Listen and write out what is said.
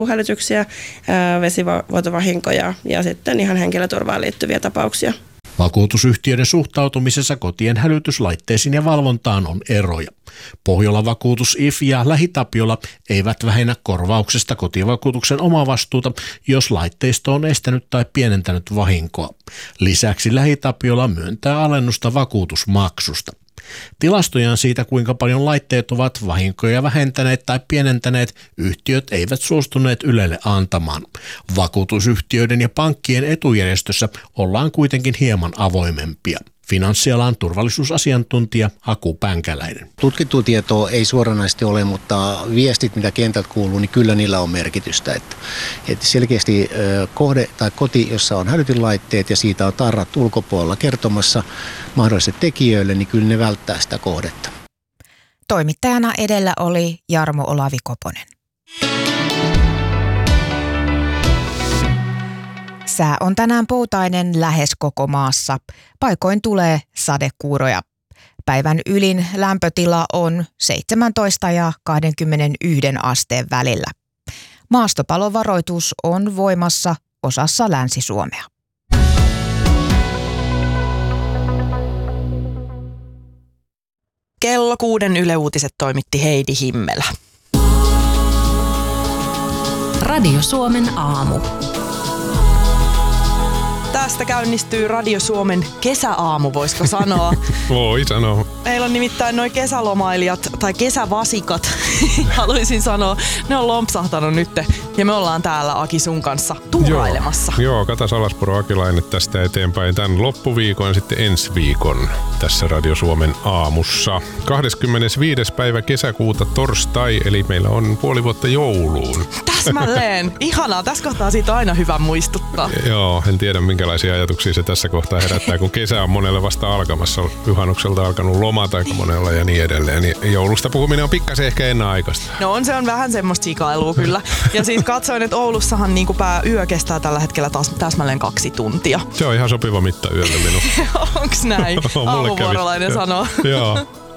hälytyksiä, vesivuotovahinkoja ja sitten ihan henkilöturvaan liittyviä tapauksia. Vakuutusyhtiöiden suhtautumisessa kotien hälytyslaitteisiin ja valvontaan on eroja. Pohjola Vakuutus If ja Lähi-Tapiola eivät vähennä korvauksesta kotivakuutuksen omavastuuta, jos laitteisto on estänyt tai pienentänyt vahinkoa. Lisäksi Lähi-Tapiola myöntää alennusta vakuutusmaksusta. Tilastojen siitä, kuinka paljon laitteet ovat vahinkoja vähentäneet tai pienentäneet, yhtiöt eivät suostuneet Ylelle antamaan. Vakuutusyhtiöiden ja pankkien etujärjestössä ollaan kuitenkin hieman avoimempia. Finanssialan turvallisuusasiantuntija Aku Pänkäläinen. Tutkittua tietoa ei suoranaisesti ole, mutta viestit, mitä kentältä kuuluu, niin kyllä niillä on merkitystä. Että selkeästi kohde tai koti, jossa on hälytynlaitteet ja siitä on tarrat ulkopuolella kertomassa mahdollisille tekijöille, niin kyllä ne välttää sitä kohdetta. Toimittajana edellä oli Jarmo Olavi-Koponen. Sää on tänään poutainen lähes koko maassa. Paikoin tulee sadekuuroja. Päivän ylin lämpötila on 17 ja 21 asteen välillä. Maastopalovaroitus on voimassa osassa Länsi-Suomea. Kello 6 Yle Uutiset toimitti Heidi Himmelä. Radio Suomen aamu. Tästä käynnistyy Radio Suomen kesäaamu, voisiko sanoa? Voi sanoa. Meillä on nimittäin noi kesälomailijat, tai kesävasikat, haluaisin sanoa. Ne on lompsahtanut nyt ja me ollaan täällä Aki sun kanssa tuurailemassa. Joo, Kata Salaspuro, Akilainen tästä eteenpäin tämän loppuviikon ja sitten ensi viikon tässä Radio Suomen aamussa. 25. päivä kesäkuuta torstai, eli meillä on puoli vuotta jouluun. Täsmälleen. Ihanaa, tässä kohtaa siitä on aina hyvä muistuttaa. Joo, en tiedä minkälaisia ajatuksia se tässä kohtaa herättää, kun kesä on monelle vasta alkamassa. Juhannukselta alkanut lomat aika monella ja niin edelleen. Ja joulusta puhuminen on pikkasen ehkä ennenaikaista. No se on vähän semmoista sikailua kyllä. Ja siis katsoin, että Oulussahan niin yö kestää tällä hetkellä täsmälleen 2 tuntia. Se on ihan sopiva mitta yölle minun. Onks näin? Aamuvuorolainen sanoo. Joo.